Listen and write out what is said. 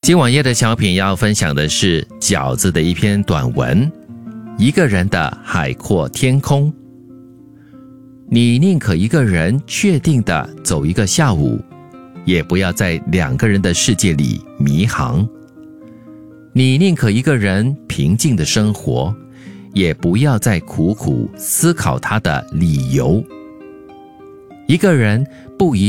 今晚夜的小品要分享的是饺子的一篇短文，一个人的海阔天空。你宁可一个人确定地走一个下午，也不要在两个人的世界里迷航。你宁可一个人平静地生活，也不要再苦苦思考他的理由。一个人不一